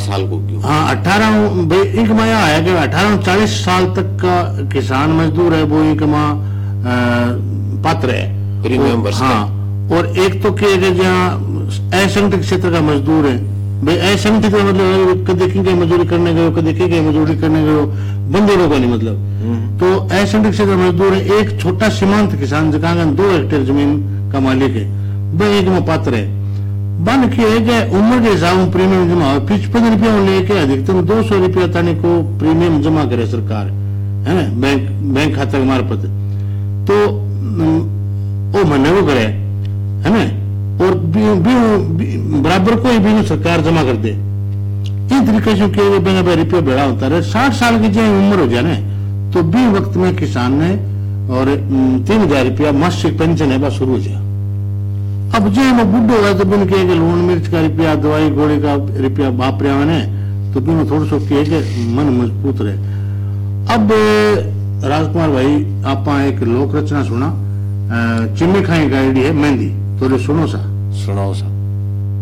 साल को क्यों? हाँ 18 एक में यह आया कि 18-40 साल तक का किसान मजदूर है वो एक माँ पात्र है प्रीमियम वर्ष। हाँ, और एक तो क्या जहाँ असंगठित क्षेत्र का मजदूर है भाई, असंगठित का मतलब कभी कहीं मजदूरी करने गए, कभी कहीं मजदूरी करने गए, बंदे लोगों नहीं मतलब। तो असंगठित क्षेत्र मजदूर है, एक छोटा सीमांत किसान जहाँ 2 हेक्टेयर जमीन का मालिक है वह एक में पात्र है। बन के उम्र के हिसाब में प्रीमियम जमा हो, 55 रुपया लेके अधिकतम 200 रुपया तक को प्रीमियम जमा करे सरकार, है ना, बैंक खाता के मार्फत। तो वो मने वो करे, है ना, और बराबर को ही सरकार जमा कर दे। इन तरीके से रुपया बेड़ा होता है। 60 साल की जब उम्र हो जाए ना तो भी वक्त में किसान ने और 3000 रुपया मासिक पेंशन है बस शुरू हो जाए। अब जो मैं बुढ़ो हुआ तो बिन के लून मिर्च का रुपया, दवाई गोली का रुपया बाप रहा ने तो बिन थोड़ा सा के मन मजबूत रहे। अब राजकुमार भाई आप एक लोक रचना सुना, चिम्मी खाई गाड़ी है मेहंदी, तो सुनो सा। सुनाओ सा।